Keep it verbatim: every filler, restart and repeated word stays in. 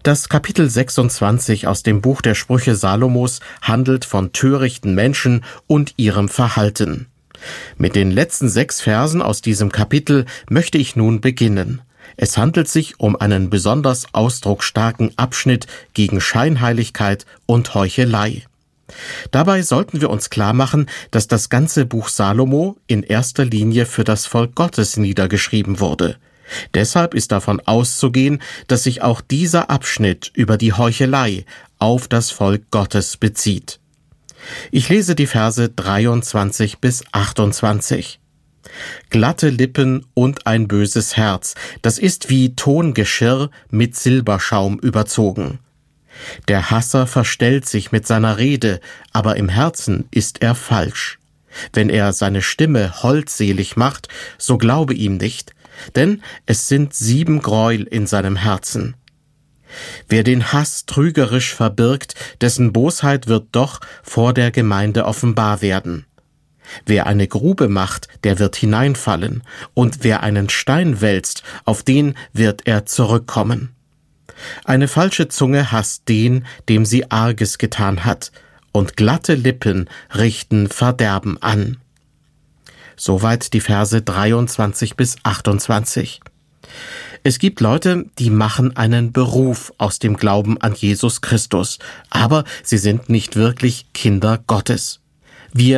Das Kapitel sechsundzwanzig aus dem Buch der Sprüche Salomos handelt von törichten Menschen und ihrem Verhalten. Mit den letzten sechs Versen aus diesem Kapitel möchte ich nun beginnen. Es handelt sich um einen besonders ausdrucksstarken Abschnitt gegen Scheinheiligkeit und Heuchelei. Dabei sollten wir uns klar machen, dass das ganze Buch Salomo in erster Linie für das Volk Gottes niedergeschrieben wurde. Deshalb ist davon auszugehen, dass sich auch dieser Abschnitt über die Heuchelei auf das Volk Gottes bezieht. Ich lese die Verse dreiundzwanzig bis achtundzwanzig. Glatte Lippen und ein böses Herz, das ist wie Tongeschirr mit Silberschaum überzogen. Der Hasser verstellt sich mit seiner Rede, aber im Herzen ist er falsch. Wenn er seine Stimme holdselig macht, so glaube ihm nicht, denn es sind sieben Gräuel in seinem Herzen. Wer den Hass trügerisch verbirgt, dessen Bosheit wird doch vor der Gemeinde offenbar werden. Wer eine Grube macht, der wird hineinfallen, und wer einen Stein wälzt, auf den wird er zurückkommen. Eine falsche Zunge hasst den, dem sie Arges getan hat, und glatte Lippen richten Verderben an. Soweit die Verse dreiundzwanzig bis achtundzwanzig. Es gibt Leute, die machen einen Beruf aus dem Glauben an Jesus Christus, aber sie sind nicht wirklich Kinder Gottes. Wir